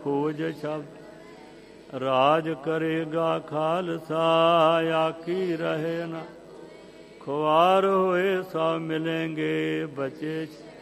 ਖੋਜ ਸ਼ਬਦ। ਰਾਜ ਕਰੇਗਾ ਖਾਲਸਾ ਆਕੀ ਰਹੇ ਨਾ, ਖੁਆਰ ਹੋਏ ਸਭ ਮਿਲेंगे बचे।